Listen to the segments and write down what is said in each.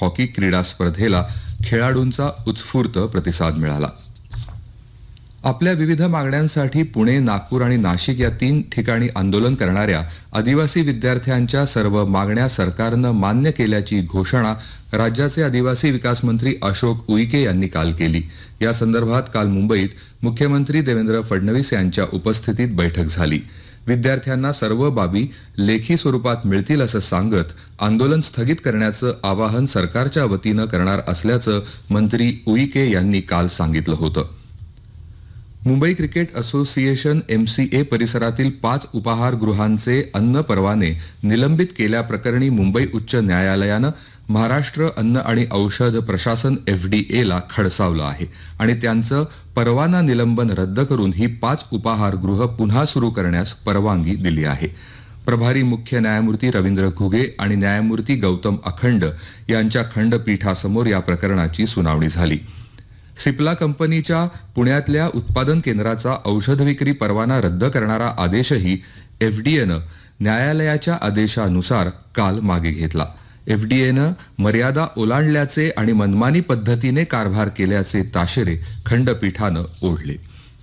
Hockey क्रीडा स्पर्धेला खेळाडूंचा उत्स्फूर्त प्रतिसाद मिळाला. आपल्या विविध मागण्यांसाठी पुणे, नागपूर आणि नाशिक या 3 ठिकाणी आंदोलन करणाऱ्या आदिवासी विद्यार्थ्यांच्या सर्व मागण्या सरकारनं मान्य केल्याची घोषणा राज्याचे आदिवासी विकास मंत्री अशोक उईके यांनी काल केली. या संदर्भात काल मुंबईत मुख्यमंत्री देवेंद्र फडणवीस यांच्या उपस्थितीत बैठक झाली. विद्यार्थ्यांना सर्व बाबी लेखी स्वरूपात मिळतील असं सांगत आंदोलन स्थगित करण्याचं आवाहन सरकारच्या वतीनं करणार असल्याचं मंत्री उईके यांनी काल सांगितलं होतं. मुंबई क्रिकेट असोसिएशन MCA परिसरातील 5 उपाहारगृहांचे अन्न परवाने निलंबित केल्याप्रकरणी मुंबई उच्च न्यायालयानं महाराष्ट्र अन्न आणि औषध प्रशासन FDA ला खडसावलं आहे आणि त्यांचं परवाना निलंबन रद्द करून ही 5 उपाहारगृह पुन्हा सुरू करण्यास परवानगी दिली आहे. प्रभारी मुख्य न्यायमूर्ती रवींद्र घुगे आणि न्यायमूर्ती गौतम अखंड यांच्या खंडपीठासमोर या प्रकरणाची सुनावणी झाली. सिप्ला कंपनीच्या पुण्यातल्या उत्पादन केंद्राचा औषध विक्री परवाना रद्द करणारा आदेशही FDAनं न्यायालयाच्या आदेशानुसार काल मागे घेतला. FDAनं मर्यादा ओलांडल्याचे आणि मनमानी पद्धतीने कारभार केल्याचे ताशेरे खंडपीठानं ओढले.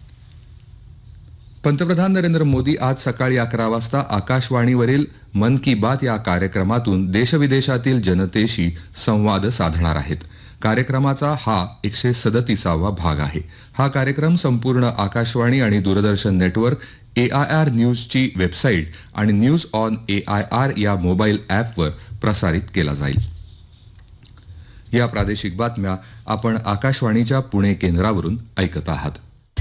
पंतप्रधान नरेंद्र मोदी आज सकाळी 11 वाजता आकाशवाणीवरील मन की बात या कार्यक्रमातून देशविदेशातील जनतेशी संवाद साधणार आहेत. कार्यक्रमाचा हा 137वा भाग आहे. हा कार्यक्रम संपूर्ण आकाशवाणी आणि दूरदर्शन नेटवर्क, AIR न्यूजची वेबसाईट आणि न्यूज ऑन AIR या मोबाईल ॲपवर प्रसारित केला जाईल. या प्रादेशिक बातम्या आपण आकाशवाणीच्या पुणे केंद्रावरून ऐकत आहात.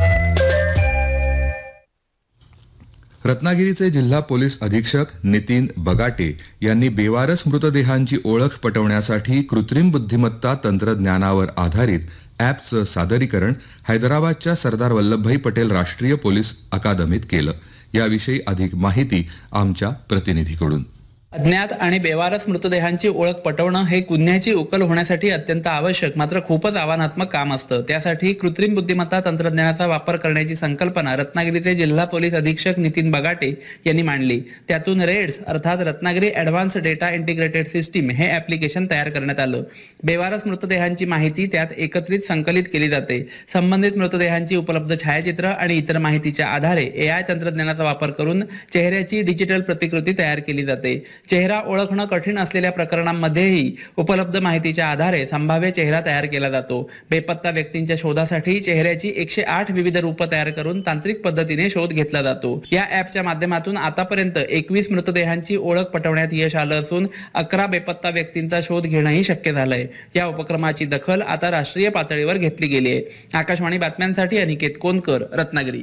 रत्नागिरीचे जिल्हा पोलीस अधीक्षक नितीन बगाटे यांनी बेवारस मृतदेहांची ओळख पटवण्यासाठी कृत्रिम बुद्धिमत्ता तंत्रज्ञानावर आधारित ॲपचं सादरीकरण हैदराबादच्या सरदार वल्लभभाई पटेल राष्ट्रीय पोलीस अकादमीत केलं. याविषयी अधिक माहिती आमच्या प्रतिनिधीकडून. अज्ञात आणि बेवारस मृतदेहांची ओळख पटवणं हे गुन्ह्याची उकल होण्यासाठी अत्यंत आवश्यक मात्र खूपच आव्हानात्मक काम असतं. त्यासाठी कृत्रिम बुद्धिमत्ता तंत्रज्ञानाचा वापर करण्याची संकल्पना रत्नागिरीचे जिल्हा पोलीस अधीक्षक नितीन बगाटे यांनी मांडली. त्यातून रेड्स अर्थात Ratnagiri advance data integrated system हे ॲप्लिकेशन तयार करण्यात आलं. बेवारस मृतदेहांची माहिती त्यात एकत्रित संकलित केली जाते. संबंधित मृतदेहांची उपलब्ध छायाचित्र आणि इतर माहितीच्या आधारे AI तंत्रज्ञानाचा वापर करून चेहऱ्याची डिजिटल प्रतिकृती तयार केली जाते. चेहरा ओळखणं कठीण असलेल्या प्रकरणांमध्येही उपलब्ध माहितीच्या आधारे संभाव्य चेहरा तयार केला जातो. बेपत्ता व्यक्तींच्या शोधासाठी चेहऱ्याची 108 विविध रूपं तयार करून तांत्रिक पद्धतीने शोध घेतला जातो. या ॲपच्या माध्यमातून आतापर्यंत 21 मृतदेहांची ओळख पटवण्यात यश आलं असून 11 बेपत्ता व्यक्तींचा शोध घेणंही शक्य झालंय. या उपक्रमाची दखल आता राष्ट्रीय पातळीवर घेतली गेली आहे. आकाशवाणी बातम्यांसाठी अनिकेत कोनकर, रत्नागिरी.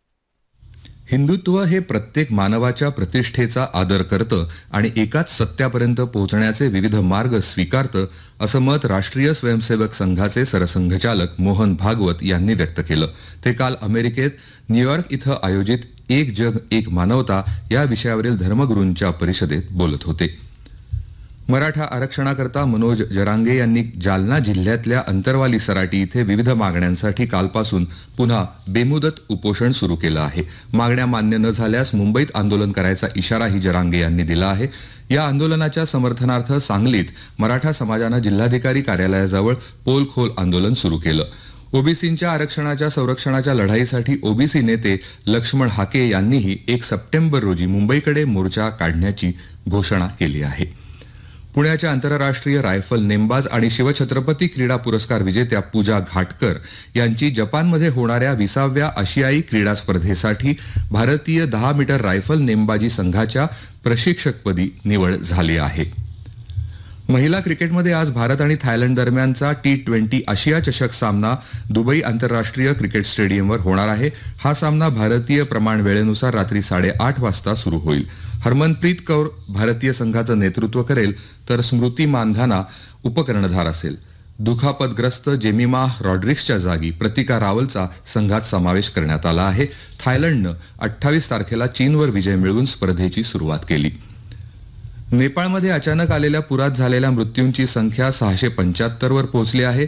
हिंदुत्व हे प्रत्येक मानवाच्या प्रतिष्ठेचा आदर करतं आणि एकाच सत्यापर्यंत पोहोचण्याचे विविध मार्ग स्वीकारतं असं मत राष्ट्रीय स्वयंसेवक संघाचे सरसंघचालक मोहन भागवत यांनी व्यक्त केलं. ते काल अमेरिकेत न्यूयॉर्क इथं आयोजित एक जग एक मानवता या विषयावरील धर्मगुरूंच्या परिषदेत बोलत होते. मराठा आरक्षणाकरता मनोज जरांगे यांनी जालना जिल्ह्यातल्या अंतरवाली सराटी इथे विविध मागण्यांसाठी कालपासून पुन्हा बेमुदत उपोषण सुरू केलं आहे. मागण्या मान्य न झाल्यास मुंबईत आंदोलन करायचा इशाराही जरांगे यांनी दिला आहे. या आंदोलनाच्या समर्थनार्थ सांगलीत मराठा समाजानं जिल्हाधिकारी कार्यालयाजवळ पोलखोल आंदोलन सुरू केलं. ओबीसींच्या आरक्षणाच्या संरक्षणाच्या लढाईसाठी ओबीसी नेते लक्ष्मण हाके यांनीही 1 सप्टेंबर रोजी मुंबईकडे मोर्चा काढण्याची घोषणा केली आहे. पुण्याच्या आंतरराष्ट्रीय रायफल नेमबाज आणि शिवछत्रपती क्रीडा पुरस्कार विजेत्या पूजा घाटकर यांची जपानमध्ये होणाऱ्या 20व्या आशियाई क्रीडा स्पर्धेसाठी भारतीय 10 मीटर रायफल नेमबाजी संघाच्या प्रशिक्षकपदी निवड झाली आहे. महिला क्रिकेटमध्ये आज भारत आणि थायलंड दरम्यानचा T20 आशिया चषक सामना दुबई आंतरराष्ट्रीय क्रिकेट स्टेडियमवर होणार आहे. हा सामना भारतीय प्रमाण वेळेनुसार रात्री 8:30 वाजता सुरू होईल. हरमनप्रीत कौर भारतीय संघाचं नेतृत्व करेल तर स्मृती मानधाना उपकर्णधार असेल. दुखापतग्रस्त जेमिमा रॉड्रिक्सच्या जागी प्रतिका रावलचा संघात समावेश करण्यात आला आहे. थायलंडनं 28 तारखेला चीनवर विजय मिळवून स्पर्धेची सुरुवात केली. नेपाळमध्ये अचानक आलेल्या पुरात झालेल्या मृत्यूंची संख्या 675 वर पोहोचली आहे.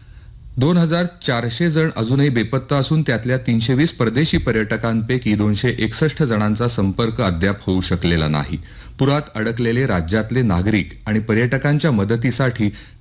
2400 जण अजूनही बेपत्ता असून त्यातल्या 320 परदेशी पर्यटकांपैकी 261 जणांचा संपर्क अद्याप होऊ शकलेला नाही. पुरात अडकलेले राज्यातले नागरिक आणि पर्यटकांच्या मदतीसाठी